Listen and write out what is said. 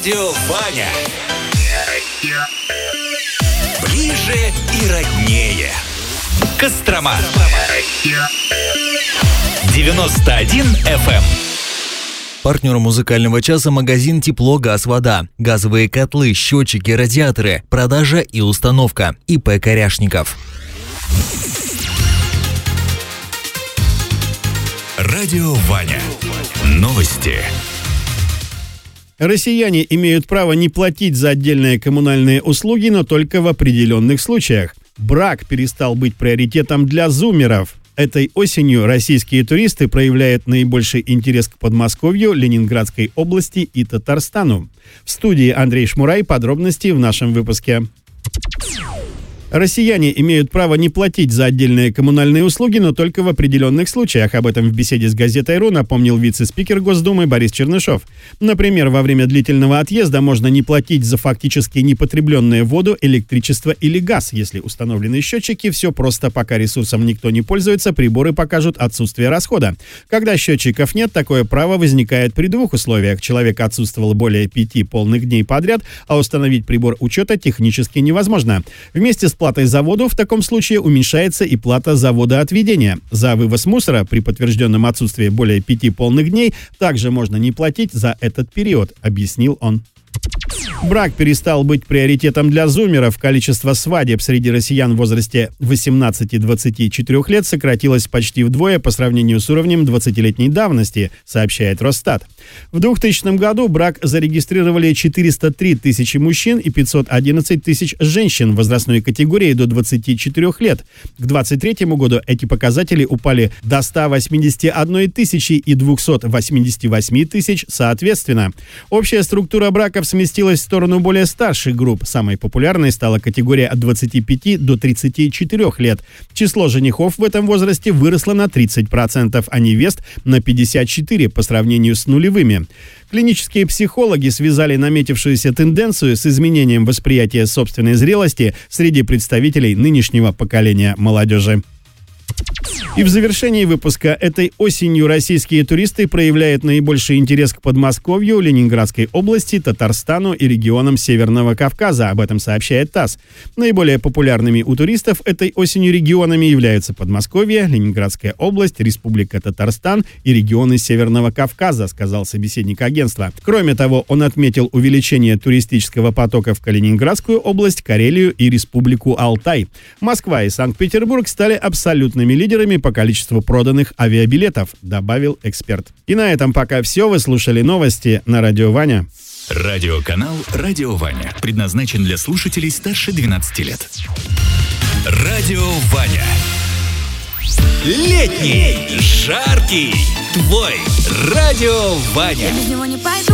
Радио Ваня. Ближе и роднее. Кострома. 91 FM. Партнер музыкального часа — магазин «Тепло, газ, вода». Газовые котлы, счетчики, радиаторы. Продажа и установка. ИП Коряшников. Радио Ваня. Новости. Россияне имеют право не платить за отдельные коммунальные услуги, но только в определенных случаях. Брак перестал быть приоритетом для зумеров. Этой осенью российские туристы проявляют наибольший интерес к Подмосковью, Ленинградской области и Татарстану. В студии Андрей Шмурай. Подробности в нашем выпуске. Россияне имеют право не платить за отдельные коммунальные услуги, но только в определенных случаях. Об этом в беседе с газетой.ру напомнил вице-спикер Госдумы Борис Чернышов. Например, во время длительного отъезда можно не платить за фактически непотребленную воду, электричество или газ. Если установлены счетчики, все просто, пока ресурсом никто не пользуется, приборы покажут отсутствие расхода. Когда счетчиков нет, такое право возникает при двух условиях. Человек отсутствовал более 5 полных дней подряд, а установить прибор учета технически невозможно. Вместе с платой за воду в таком случае уменьшается и плата за водоотведение. За вывоз мусора при подтвержденном отсутствии более 5 полных дней также можно не платить за этот период, объяснил он. Брак перестал быть приоритетом для зумеров. Количество свадеб среди россиян в возрасте 18-24 лет сократилось почти вдвое по сравнению с уровнем 20-летней давности, сообщает Росстат. В 2000 году брак зарегистрировали 403 тысячи мужчин и 511 тысяч женщин в возрастной категории до 24 лет. К 2023 году эти показатели упали до 181 тысячи и 288 тысяч соответственно. Общая структура браков сместилась в сторону более старших групп. Самой популярной стала категория от 25 до 34 лет. Число женихов в этом возрасте выросло на 30%, а невест на 54% по сравнению с нулевыми. Клинические психологи связали наметившуюся тенденцию с изменением восприятия собственной зрелости среди представителей нынешнего поколения молодежи. И в завершении выпуска: этой осенью российские туристы проявляют наибольший интерес к Подмосковью, Ленинградской области, Татарстану и регионам Северного Кавказа. Об этом сообщает ТАСС. Наиболее популярными у туристов этой осенью регионами являются Подмосковье, Ленинградская область, Республика Татарстан и регионы Северного Кавказа, сказал собеседник агентства. Кроме того, он отметил увеличение туристического потока в Калининградскую область, Карелию и Республику Алтай. Москва и Санкт-Петербург стали абсолютными лидерами по количеству проданных авиабилетов, добавил эксперт. И на этом пока все. Вы слушали новости на Радио Ваня. Радиоканал «Радио Ваня» предназначен для слушателей старше 12 лет. Радио Ваня. Летний, жаркий, твой Радио Ваня. Я без него не пойду.